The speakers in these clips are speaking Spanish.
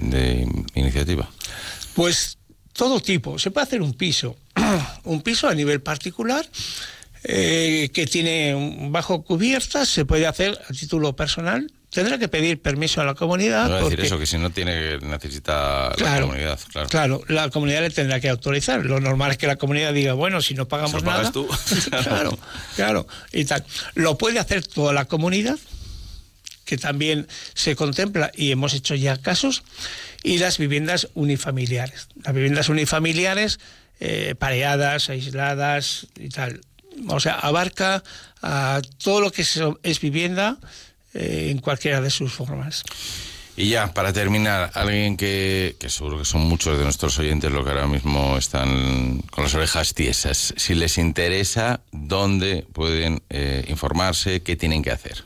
de iniciativa? Pues todo tipo. Se puede hacer un piso a nivel particular, que tiene un bajo cubierta, se puede hacer a título personal. Tendrá que pedir permiso a la comunidad. No decir eso, que si no necesita la comunidad. Claro, la comunidad le tendrá que autorizar. Lo normal es que la comunidad diga, bueno, si no pagamos nada. Tú. claro, y tal. Lo puede hacer toda la comunidad, que también se contempla, y hemos hecho ya casos, y las viviendas unifamiliares. Las viviendas unifamiliares, pareadas, aisladas y tal. O sea, abarca a todo lo que es vivienda, en cualquiera de sus formas. Y ya, para terminar, alguien que seguro que son muchos de nuestros oyentes los que ahora mismo están con las orejas tiesas, si les interesa, ¿dónde pueden informarse? ¿Qué tienen que hacer?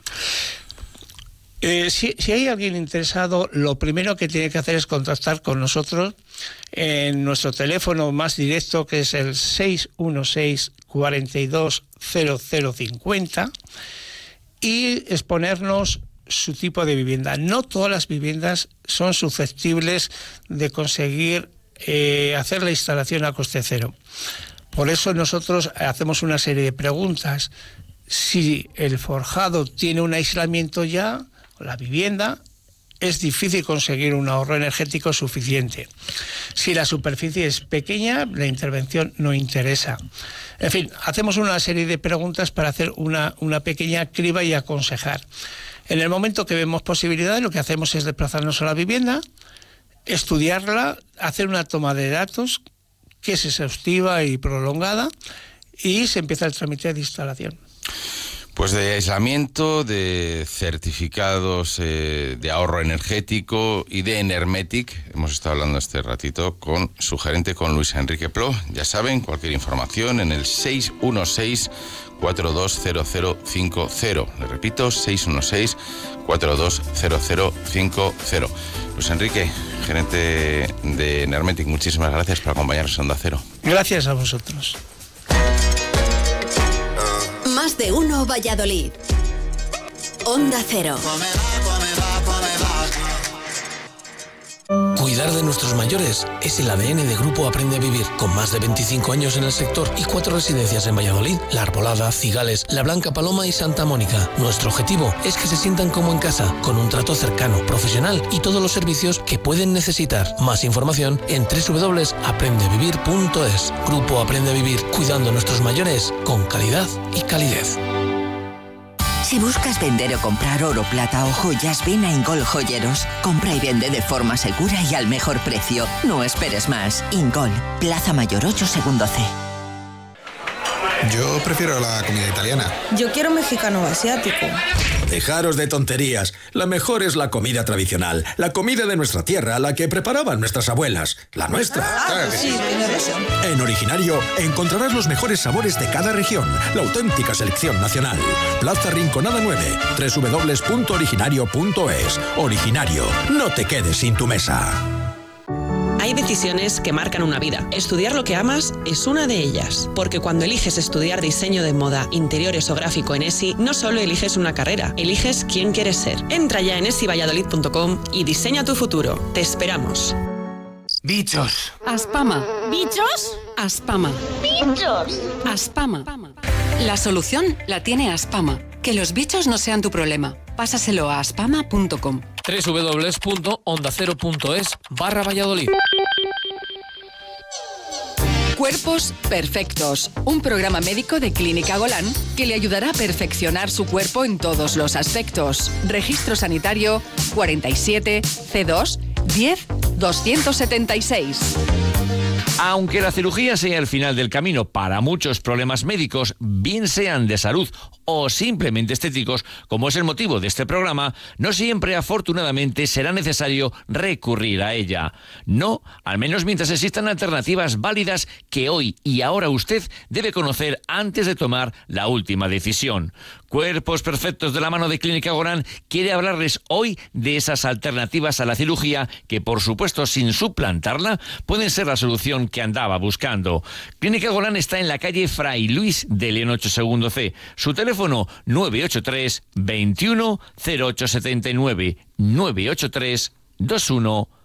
Si hay alguien interesado, lo primero que tiene que hacer es contactar con nosotros en nuestro teléfono más directo, que es el 616 42 0050, y exponernos su tipo de vivienda. No todas las viviendas son susceptibles de conseguir hacer la instalación a coste cero. Por eso nosotros hacemos una serie de preguntas. Si el forjado tiene un aislamiento ya, la vivienda, es difícil conseguir un ahorro energético suficiente. Si la superficie es pequeña, la intervención no interesa. En fin, hacemos una serie de preguntas para hacer una pequeña criba y aconsejar. En el momento que vemos posibilidades, lo que hacemos es desplazarnos a la vivienda, estudiarla, hacer una toma de datos que es exhaustiva y prolongada, y se empieza el trámite de instalación. Pues de aislamiento, de certificados de ahorro energético y de Enermetic hemos estado hablando este ratito con su gerente, con Luis Enrique Plo. Ya saben, cualquier información en el 616 420050. Le repito, 616 420050. Luis Enrique, gerente de Enermetic, muchísimas gracias por acompañarnos a Onda Cero. Gracias a vosotros. Más de uno Valladolid. Onda Cero. Cuidar de nuestros mayores es el ADN de Grupo Aprende a Vivir, con más de 25 años en el sector y 4 residencias en Valladolid: La Arbolada, Cigales, La Blanca Paloma y Santa Mónica. Nuestro objetivo es que se sientan como en casa, con un trato cercano, profesional y todos los servicios que pueden necesitar. Más información en www.aprendevivir.es. Grupo Aprende a Vivir, cuidando a nuestros mayores con calidad y calidez. Si buscas vender o comprar oro, plata o joyas, ven a Ingol Joyeros. Compra y vende de forma segura y al mejor precio. No esperes más. Ingol, Plaza Mayor 8, segundo C. Yo prefiero la comida italiana. Yo quiero mexicano o asiático. Dejaros de tonterías. La mejor es la comida tradicional. La comida de nuestra tierra, la que preparaban nuestras abuelas. La nuestra. Claro que sí, tienes razón. En Originario encontrarás los mejores sabores de cada región. La auténtica selección nacional. Plaza Rinconada 9. www.originario.es. Originario. No te quedes sin tu mesa. Hay decisiones que marcan una vida. Estudiar lo que amas es una de ellas. Porque cuando eliges estudiar diseño de moda, interiores o gráfico en ESI, no solo eliges una carrera, eliges quién quieres ser. Entra ya en esivalladolid.com y diseña tu futuro. Te esperamos. Bichos. Aspama. ¿Bichos? Aspama. Bichos. Aspama. La solución la tiene Aspama. Que los bichos no sean tu problema. Pásaselo a aspama.com. www.ondacero.es/Valladolid. Cuerpos Perfectos, un programa médico de Clínica Golán que le ayudará a perfeccionar su cuerpo en todos los aspectos. Registro sanitario 47 C2 10 276. Aunque la cirugía sea el final del camino para muchos problemas médicos, bien sean de salud o simplemente estéticos, como es el motivo de este programa, no siempre, afortunadamente, será necesario recurrir a ella. No, al menos mientras existan alternativas válidas que hoy y ahora usted debe conocer antes de tomar la última decisión. Cuerpos Perfectos, de la mano de Clínica Golán, quiere hablarles hoy de esas alternativas a la cirugía que, por supuesto, sin suplantarla, pueden ser la solución que andaba buscando. Clínica Golán está en la calle Fray Luis de León 8 segundo C. Su teléfono 983 21 0879 983 21